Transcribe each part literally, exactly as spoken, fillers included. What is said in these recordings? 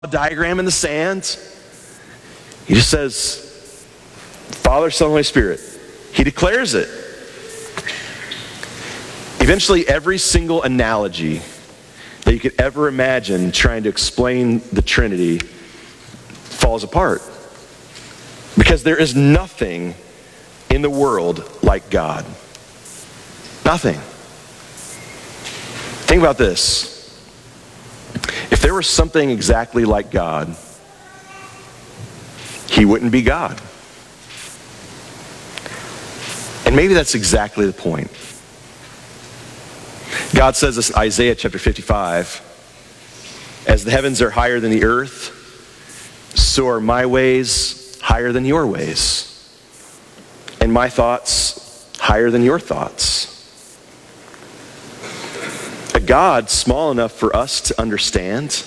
a diagram in the sand. He just says, Father, Son, Holy Spirit. He declares it. Eventually, every single analogy that you could ever imagine trying to explain the Trinity falls apart. Because there is nothing in the world like God. Nothing. Think about this. If there was something exactly like God, he wouldn't be God. And maybe that's exactly the point. God says this in Isaiah chapter fifty-five, as the heavens are higher than the earth, so are my ways higher than your ways, and my thoughts higher than your thoughts. A God small enough for us to understand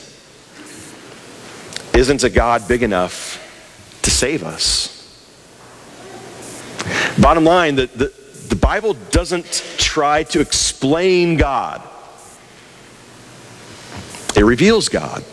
isn't a God big enough to save us. Bottom line, the, the, the Bible doesn't try to explain God. It reveals God.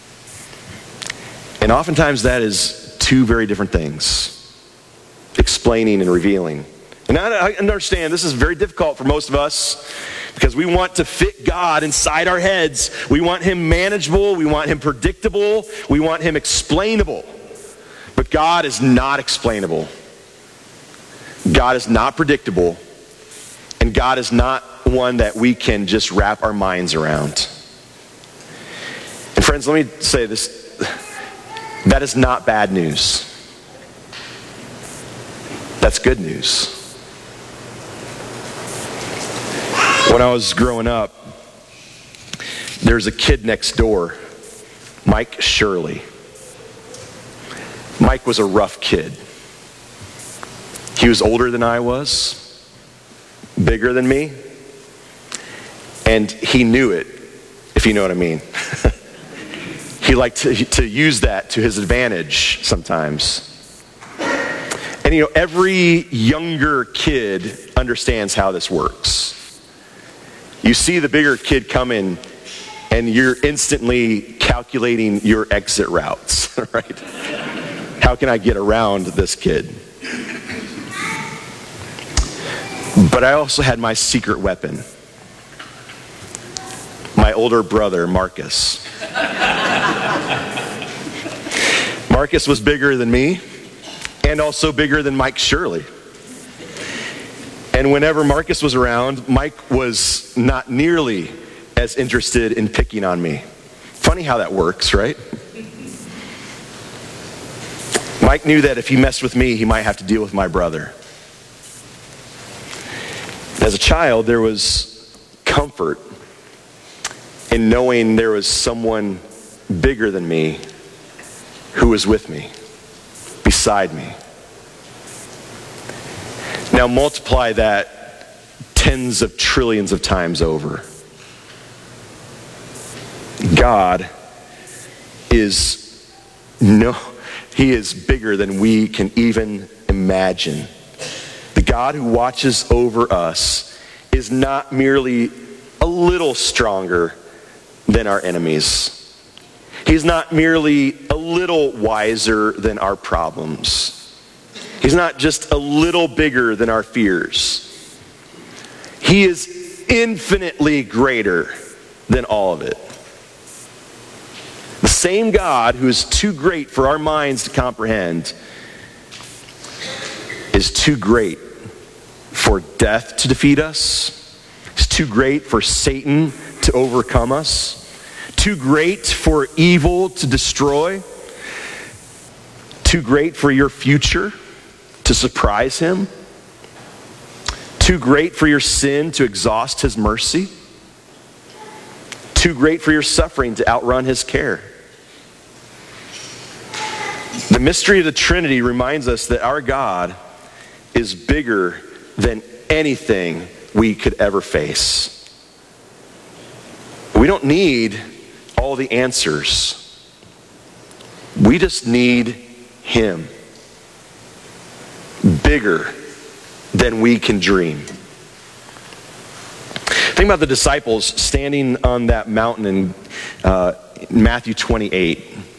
And oftentimes that is two very different things. Explaining and revealing. And I understand this is very difficult for most of us because we want to fit God inside our heads. We want him manageable. We want him predictable. We want him explainable. But God is not explainable. God is not predictable. And God is not one that we can just wrap our minds around. And friends, let me say this. That is not bad news. That's good news. When I was growing up, there's a kid next door, Mike Shirley. Mike was a rough kid. He was older than I was, bigger than me, and he knew it, if you know what I mean. He liked to, to use that to his advantage sometimes. And you know, every younger kid understands how this works. You see the bigger kid come in, and you're instantly calculating your exit routes, right? How can I get around this kid? But I also had my secret weapon. My older brother, Marcus. Marcus was bigger than me, and also bigger than Mike Shirley. And whenever Marcus was around, Mike was not nearly as interested in picking on me. Funny how that works, right? Mike knew that if he messed with me, he might have to deal with my brother. As a child, there was comfort in knowing there was someone bigger than me who was with me, beside me. Now multiply that tens of trillions of times over. God is no, he is bigger than we can even imagine. The God who watches over us is not merely a little stronger than our enemies. He's not merely a little wiser than our problems. He's not just a little bigger than our fears. He is infinitely greater than all of it. The same God who is too great for our minds to comprehend is too great for death to defeat us. It's too great for Satan to overcome us. Too great for evil to destroy. Too great for your future to surprise him. Too great for your sin to exhaust his mercy. Too great for your suffering to outrun his care. The mystery of the Trinity reminds us that our God is bigger than anything we could ever face. We don't need all the answers. We just need him. Bigger than we can dream. Think about the disciples standing on that mountain in uh, Matthew twenty-eight.